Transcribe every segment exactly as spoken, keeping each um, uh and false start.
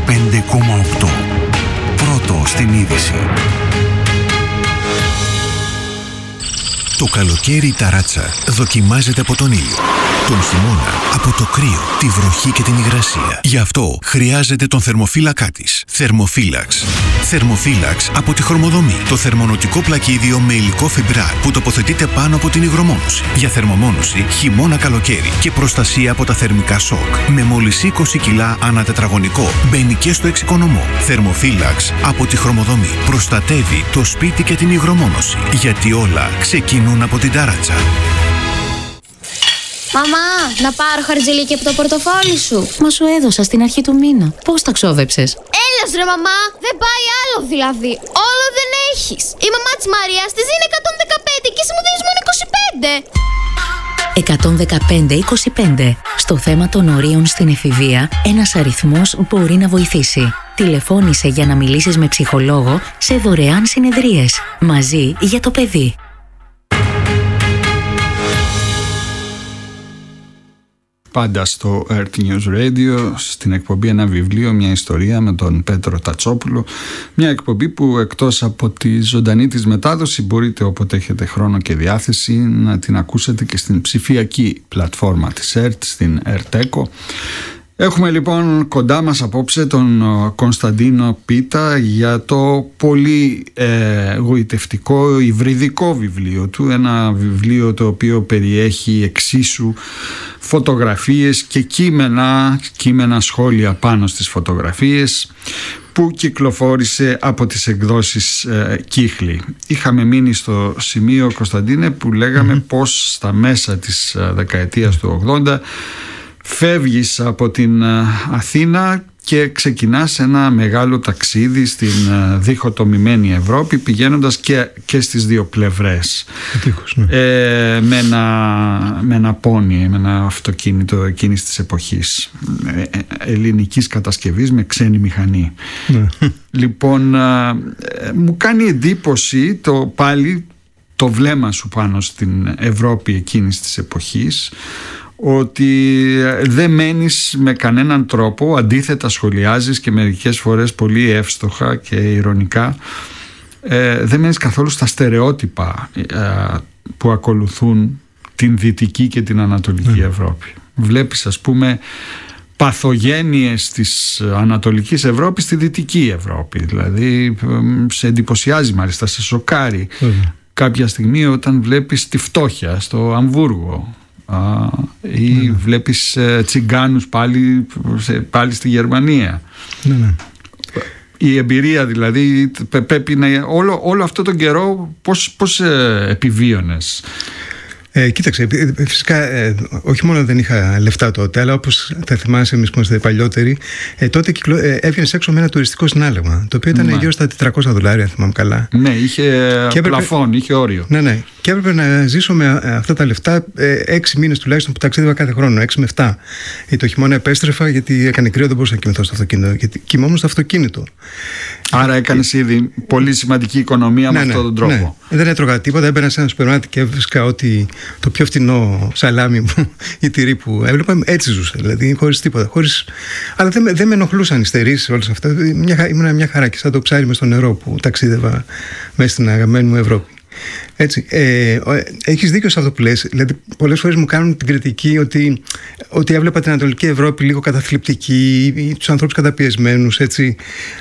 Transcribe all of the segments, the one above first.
πέντε κόμμα οκτώ. Πρώτο στην είδηση. Το καλοκαίρι η ταράτσα δοκιμάζεται από τον ήλιο, τον χειμώνα από το κρύο, τη βροχή και την υγρασία. Γι' αυτό χρειάζεται τον θερμοφύλακά της. Θερμοφύλαξ. Θερμοφύλαξ από τη Χρωμοδομή. Το θερμονοτικό πλακίδιο με υλικό φιμπράρ που τοποθετείται πάνω από την υγρομόνωση. Για θερμομόνωση χειμώνα καλοκαίρι και προστασία από τα θερμικά σοκ. Με μόλις είκοσι κιλά ανά τετραγωνικό. Μπαίνει και στο εξοικονομό. Θερμοφύλαξ από τη Χρωμοδομή. Προστατεύει το σπίτι και την υγρομόνωση. Γιατί όλα ξεκινούν από την ταράτσα. Μαμά, να πάρω χαρτζηλίκι από το πορτοφόλι σου. Μα σου έδωσα στην αρχή του μήνα. Πώς τα ξόδεψες? Έλας ρε μαμά, δεν πάει άλλο δηλαδή. Όλο δεν έχεις. Η μαμά της Μαρίας της είναι εκατόν δεκαπέντε και εσύ μου δίνεις μόνο είκοσι πέντε. εκατόν δεκαπέντε είκοσι πέντε. Στο θέμα των ορίων στην εφηβεία, ένας αριθμός μπορεί να βοηθήσει. Τηλεφώνησε για να μιλήσεις με ψυχολόγο σε δωρεάν συνεδρίες. Μαζί για το παιδί. Πάντα στο Earth News Radio, στην εκπομπή Ένα Βιβλίο, μια ιστορία με τον Πέτρο Τατσόπουλο. Μια εκπομπή που εκτός από τη ζωντανή της μετάδοση μπορείτε όποτε έχετε χρόνο και διάθεση να την ακούσετε και στην ψηφιακή πλατφόρμα της Earth, στην Earth Echo. Έχουμε λοιπόν κοντά μας απόψε τον Κωνσταντίνο Πίτα για το πολύ ε, γοητευτικό υβριδικό βιβλίο του, ένα βιβλίο το οποίο περιέχει εξίσου φωτογραφίες και κείμενα, κείμενα σχόλια πάνω στις φωτογραφίες, που κυκλοφόρησε από τις εκδόσεις ε, Κύχλη. Είχαμε μείνει στο σημείο, Κωνσταντίνε, που λέγαμε mm-hmm. πως στα μέσα της ε, δεκαετίας του ογδόντα φεύγεις από την Αθήνα και ξεκινάς ένα μεγάλο ταξίδι στην διχοτομημένη Ευρώπη, πηγαίνοντας και, και στις δύο πλευρές. Ατύχως, ναι. ε, με, ένα, με ένα πόνι, με ένα αυτοκίνητο εκείνης της εποχής, ε, ελληνικής κατασκευής με ξένη μηχανή. Ναι. Λοιπόν, ε, μου κάνει εντύπωση το πάλι το βλέμμα σου πάνω στην Ευρώπη εκείνης της εποχής, ότι δεν μένεις με κανέναν τρόπο, αντίθετα σχολιάζεις και μερικές φορές πολύ εύστοχα και ειρωνικά, ε, δεν μένεις καθόλου στα στερεότυπα ε, που ακολουθούν την Δυτική και την Ανατολική mm. Ευρώπη. Βλέπεις, ας πούμε, παθογένειες της Ανατολικής Ευρώπης στη Δυτική Ευρώπη, δηλαδή σε εντυπωσιάζει, μάλιστα σε σοκάρει mm. κάποια στιγμή όταν βλέπεις τη φτώχεια στο Αμβούργο, Α, ή ναι, ναι. βλέπεις ε, τσιγκάνους πάλι, σε, πάλι στη Γερμανία. Ναι, ναι. Η εμπειρία δηλαδή πρέπει να, όλο, όλο αυτό τον καιρό πώς, πώς ε, επιβίωνες? Ε, κοίταξε, φυσικά ε, όχι μόνο δεν είχα λεφτά τότε, αλλά όπως θα θυμάσαι εμείς που είμαστε παλιότεροι, ε, τότε κυκλο, ε, έβγαινες έξω με ένα τουριστικό συνάλλαγμα, το οποίο ήταν ναι. γύρω στα τετρακόσια δολάρια, θυμάμαι καλά. Ναι, είχε έπρεπε, πλαφόν, είχε όριο. Ναι, ναι. Και έπρεπε να ζήσω με αυτά τα λεφτά ε, έξι μήνες τουλάχιστον που ταξίδευα κάθε χρόνο, έξι με επτά. Ε, το χειμώνα επέστρεφα γιατί έκανε κρύο, δεν μπορούσα να κοιμηθώ στο αυτοκίνητο. Γιατί κοιμόμουν στο αυτοκίνητο. Άρα έκανες ήδη πολύ σημαντική οικονομία ναι, με αυτόν τον τρόπο. Ναι. Δεν έτρωγα τίποτα, έμπαινα σε ένα σούπερ μάρκετ και έβρισκα ότι το πιο φτηνό σαλάμι μου ή τυρί που έβλεπα, έτσι ζούσα. Δηλαδή χωρίς τίποτα. Χωρίς... Αλλά δεν, δεν με ενοχλούσαν οι στερήσεις όλες αυτά. Μια, ήμουν μια χαρά και σαν το ψάρι μες στο νερό που ταξίδευα μέσα στην αγαπημένη μου Ευρώπη. Έτσι, ε, έχεις δίκιο σε αυτό που λες. Δηλαδή, πολλές φορές μου κάνουν την κριτική ότι, ότι έβλεπα την Ανατολική Ευρώπη λίγο καταθλιπτική ή τους ανθρώπους καταπιεσμένους, έτσι.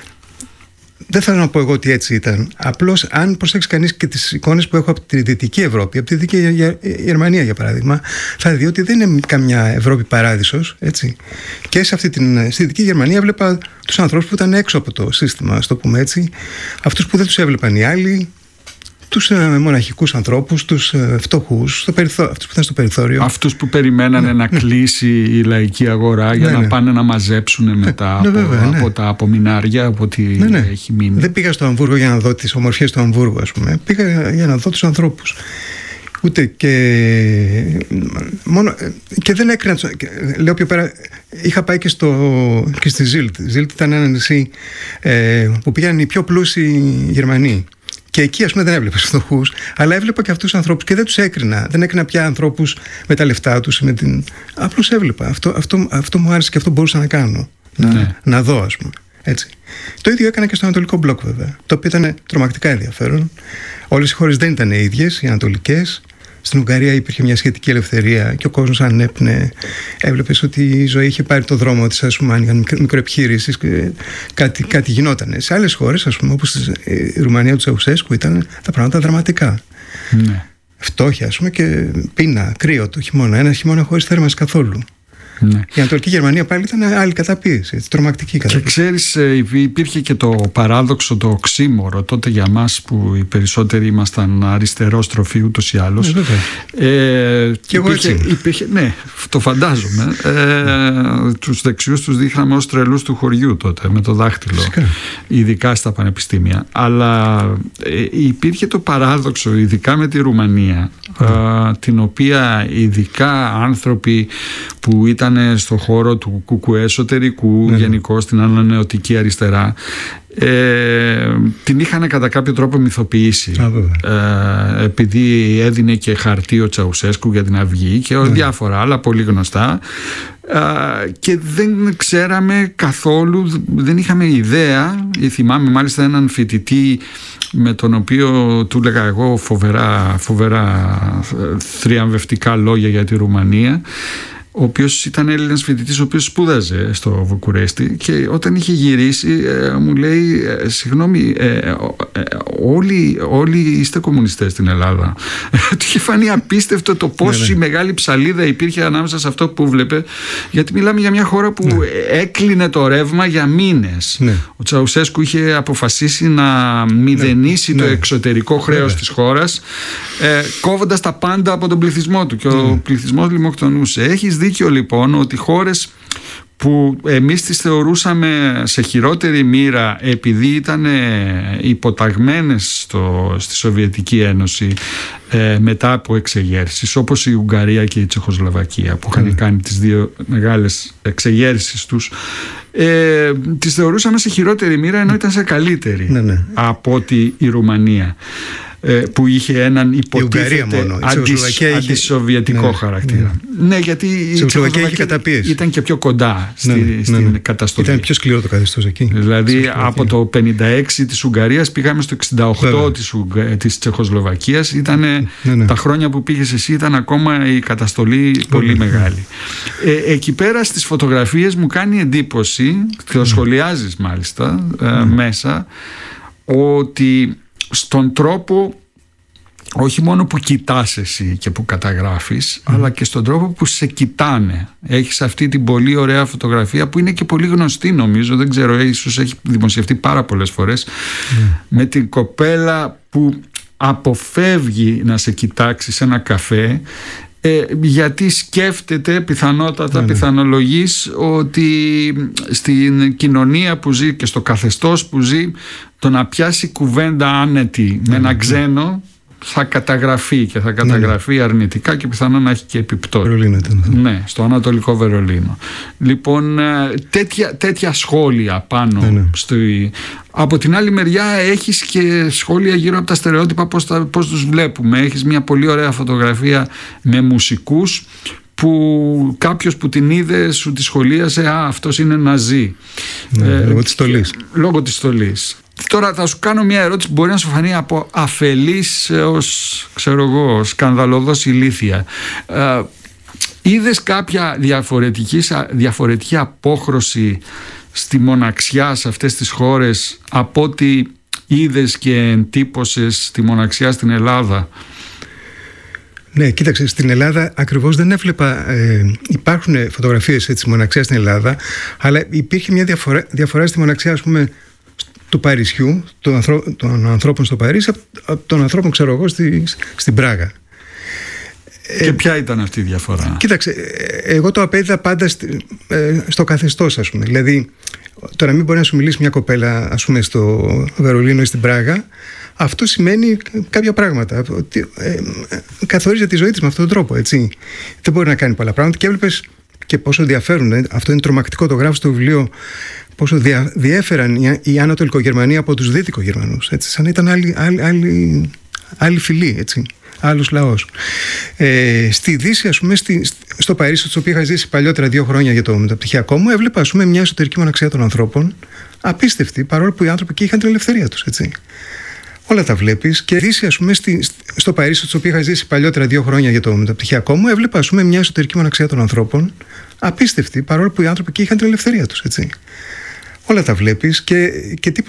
Δεν θέλω να πω εγώ ότι έτσι ήταν. Απλώς, αν προσέξει κανείς και τις εικόνες που έχω από τη Δυτική Ευρώπη, από τη Δυτική Γερμανία για παράδειγμα, θα δει ότι δεν είναι καμιά Ευρώπη παράδεισος. Έτσι. Και σε αυτή την στη Δυτική Γερμανία έβλεπα τους ανθρώπους που ήταν έξω από το σύστημα, ας το πούμε έτσι, αυτούς που δεν τους έβλεπαν οι άλλοι, τους ε, μοναχικούς ανθρώπους, τους ε, φτωχούς, στο περιθώ... αυτούς που ήταν στο περιθώριο. Αυτούς που περιμένανε ναι, να ναι. κλείσει η λαϊκή αγορά για ναι, να ναι. πάνε να μαζέψουν μετά ναι, από, βέβαια, ναι. από τα απομεινάρια, από ό,τι ναι, ναι. έχει μείνει. Δεν πήγα στο Αμβούργο για να δω τις ομορφιές του Αμβούργου, ας πούμε. Πήγα για να δω τους ανθρώπους. Ούτε και... Μόνο... και δεν έκρινα. Λέω πιο πέρα, είχα πάει και, στο... και στη Ζίλτ. Ζίλτ ήταν ένα νησί ε, που πήγαν οι πιο πλούσιοι Γερμανοί. Και εκεί, ας πούμε, δεν έβλεπα φτωχούς, αλλά έβλεπα και αυτούς τους ανθρώπους και δεν τους έκρινα. Δεν έκρινα πια ανθρώπους με τα λεφτά τους. Με την... Απλώς έβλεπα. Αυτό, αυτό, αυτό μου άρεσε και αυτό μπορούσα να κάνω. Να, ναι. να δω, ας πούμε. Έτσι. Το ίδιο έκανα και στο Ανατολικό Μπλοκ, βέβαια. Το οποίο ήταν τρομακτικά ενδιαφέρον. Όλες οι χώρες δεν ήταν οι ίδιες, οι ανατολικές. Στην Ουγγαρία υπήρχε μια σχετική ελευθερία και ο κόσμος ανέπνεε. Έβλεπες ότι η ζωή είχε πάρει το δρόμο της, ας πούμε, άνοιγαν μικροεπιχείρησεις, κάτι, κάτι γινότανε. Σε άλλες χώρες, ας πούμε, όπως η Ρουμανία του Τσαουσέσκου, ήταν τα πράγματα δραματικά. Ναι. Φτώχεια, ας πούμε, και πείνα, κρύο το χειμώνα. Ένα χειμώνα χωρίς θέρμανση καθόλου. Ναι. Η Ανατολική Γερμανία πάλι ήταν άλλη καταπίεση, τρομακτική καταπίεση. Και ξέρεις, υπήρχε και το παράδοξο, το οξύμορο τότε για μας που οι περισσότεροι ήμασταν αριστερόστροφοι ούτως ή άλλως. Ε, ε, και εγώ υπήρχε, έτσι. Υπήρχε, ναι, το φαντάζομαι. Ε, τους δεξιούς τους δείχναμε ως τρελούς του χωριού τότε με το δάχτυλο. Φυσικά. Ειδικά στα πανεπιστήμια. Αλλά ε, υπήρχε το παράδοξο, ειδικά με τη Ρουμανία, mm. ε, την οποία ειδικά άνθρωποι που ήταν στον χώρο του κουκουέ εσωτερικού, ναι, γενικώς στην ανανεωτική αριστερά, ε, την είχαν κατά κάποιο τρόπο μυθοποιήσει. Α, ε, επειδή έδινε και χαρτί ο Τσαουσέσκου για την Αυγή και ναι, διάφορα άλλα πολύ γνωστά, ε, και δεν ξέραμε καθόλου, δεν είχαμε ιδέα. Θυμάμαι μάλιστα έναν φοιτητή με τον οποίο του έλεγα εγώ φοβερά, φοβερά θριαμβευτικά λόγια για τη Ρουμανία, ο οποίος ήταν Έλληνας φοιτητής, ο οποίος σπούδαζε στο Βουκουρέστι, και όταν είχε γυρίσει ε, μου λέει ε, συγγνώμη, ε, ε, όλοι, όλοι είστε κομμουνιστές στην Ελλάδα. Του είχε φανεί απίστευτο το πόση ναι, ναι. μεγάλη ψαλίδα υπήρχε ανάμεσα σε αυτό που βλέπε, γιατί μιλάμε για μια χώρα που ναι. έκλεινε το ρεύμα για μήνες. Ναι. Ο Τσαουσέσκου είχε αποφασίσει να μηδενίσει ναι. το ναι. εξωτερικό χρέος ναι. της χώρας, ε, κόβοντας τα πάντα από τον πληθυσμό του, και ναι. ο πληθυσμός λιμοκτονούσε. Έχεις δίκιο λοιπόν ότι χώρες που εμείς τις θεωρούσαμε σε χειρότερη μοίρα επειδή ήταν υποταγμένες στο, στη Σοβιετική Ένωση ε, μετά από εξεγέρσεις, όπως η Ουγγαρία και η Τσεχοσλοβακία που είχαν mm. κάνει τις δύο μεγάλες εξεγέρσεις τους, ε, τις θεωρούσαμε σε χειρότερη μοίρα ενώ ήταν σε καλύτερη mm. ναι. από ότι η Ρουμανία, που είχε έναν υποτίθεται αντισοβιετικό ναι, χαρακτήρα. Ναι, ναι γιατί η Τσεχοσλοβακία ήταν και πιο κοντά στη, ναι, ναι, στην ναι. καταστολή. Ήταν πιο σκληρό το καθεστώς εκεί. Δηλαδή από το πενήντα έξι της Ουγγαρίας πήγαμε στο εξήντα οκτώ της, Ουγγα... της Τσεχοσλοβακίας. Ήτανε, ναι, ναι. Τα χρόνια που πήγες εσύ ήταν ακόμα η καταστολή ναι, πολύ ναι. μεγάλη. Ε, εκεί πέρα στις φωτογραφίες μου κάνει εντύπωση, και το σχολιάζεις μάλιστα ναι. ε, μέσα, ότι στον τρόπο όχι μόνο που κοιτάς εσύ και που καταγράφεις, mm. αλλά και στον τρόπο που σε κοιτάνε. Έχεις αυτή την πολύ ωραία φωτογραφία που είναι και πολύ γνωστή, νομίζω, δεν ξέρω, ίσως έχει δημοσιευτεί πάρα πολλές φορές, mm. με την κοπέλα που αποφεύγει να σε κοιτάξει σε ένα καφέ, ε, γιατί σκέφτεται πιθανότατα, mm. πιθανολογείς ότι στην κοινωνία που ζει και στο καθεστώς που ζει, το να πιάσει κουβέντα άνετη mm. με ένα ξένο θα καταγραφεί, και θα καταγραφεί ναι. αρνητικά και πιθανόν να έχει και επιπτώσεις. Βερολίνο ήταν. Ναι, στο Ανατολικό Βερολίνο. Λοιπόν, τέτοια, τέτοια σχόλια πάνω ναι, ναι. στο... Από την άλλη μεριά έχεις και σχόλια γύρω από τα στερεότυπα, πώς, τα, πώς τους βλέπουμε. Έχεις μια πολύ ωραία φωτογραφία με μουσικούς που κάποιος που την είδε σου τη σχολίασε, α, αυτός είναι ναζί. Ναι, ε, λόγω της στολής. Λόγω της στολής. Τώρα θα σου κάνω μια ερώτηση που μπορεί να σου φανεί από αφελής έως, ξέρω εγώ, σκανδαλωδώς ηλίθια. Ε, είδες κάποια διαφορετική, διαφορετική απόχρωση στη μοναξιά σε αυτές τις χώρες από ό,τι είδες και εντύπωσες τη μοναξιά στην Ελλάδα? Ναι, κοίταξε, στην Ελλάδα ακριβώς δεν έβλεπα, ε, υπάρχουν φωτογραφίες έτσι μοναξιά στην Ελλάδα, αλλά υπήρχε μια διαφορά, διαφορά στη μοναξιά, ας πούμε, του Παρισιού, των, ανθρω, των ανθρώπων στο Παρίσι, από των ανθρώπων, ξέρω εγώ, στη, στην Πράγα. Και ε, ποια ήταν αυτή η διαφορά? Κοίταξε, εγώ το απέδιδα πάντα στη, ε, στο καθεστώς, ας πούμε. Δηλαδή, το να μην μπορεί να σου μιλήσει μια κοπέλα, ας πούμε, στο Βερολίνο ή στην Πράγα, αυτό σημαίνει κάποια πράγματα. Ότι, ε, καθορίζει τη ζωή της με αυτόν τον τρόπο, έτσι. Δεν μπορεί να κάνει πολλά πράγματα, και έβλεπες και πόσο ενδιαφέρουν. Ε, αυτό είναι τρομακτικό, το γράφω στο βιβλίο, πόσο δια, διέφεραν οι, οι Ανατολικογερμανοί από τους Δυτικογερμανούς. Έτσι, σαν να ήταν άλλη, άλλη, άλλη, άλλη φυλή, έτσι. άλλος λαός. Ε, στη Δύση, ας πούμε, στη, στο Παρίσι, στο οποίο είχα ζήσει παλιότερα δύο χρόνια για το μεταπτυχιακό μου, έβλεπα, ας πούμε, μια εσωτερική μοναξία των ανθρώπων, απίστευτη, παρόλο που οι άνθρωποι εκεί είχαν την ελευθερία τους, έτσι. Όλα τα βλέπεις. Και Δύση, ας πούμε, στη, στο Παρίσι, στο οποίο είχα ζήσει παλιότερα δύο χρόνια για το μεταπτυχιακό μου, έβλεπα, ας πούμε, μια εσωτερική μοναξία των ανθρώπων, απίστευτη, παρόλο που οι άνθρωποι εκεί είχαν την ελευθερία τους, έτσι. Όλα τα βλέπεις και, και τι